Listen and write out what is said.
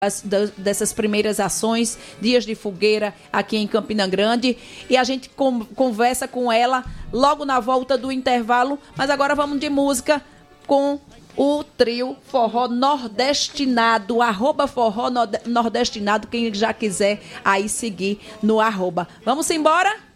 dessas primeiras ações, Dias de Fogueira, aqui em Campina Grande. E a gente conversa com ela logo na volta do intervalo. Mas agora vamos de música com o trio Forró Nordestinado, @Forró Nordestinado, quem já quiser aí seguir no @. Vamos embora?